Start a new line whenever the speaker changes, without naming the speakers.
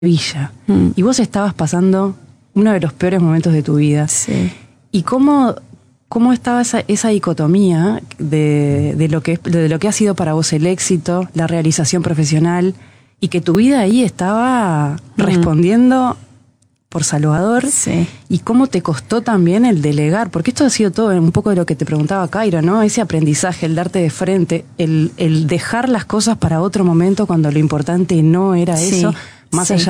Villa. Y vos estabas pasando uno de los peores momentos de tu vida.
Sí.
¿Y cómo estaba esa dicotomía de lo que ha sido para vos el éxito, la realización profesional, y que tu vida ahí estaba respondiendo por Salvador?
Sí.
¿Y cómo te costó también el delegar? Porque esto ha sido todo un poco de lo que te preguntaba Kaira, ¿no? Ese aprendizaje, el darte de frente, el dejar las cosas para otro momento cuando lo importante no era eso, más allá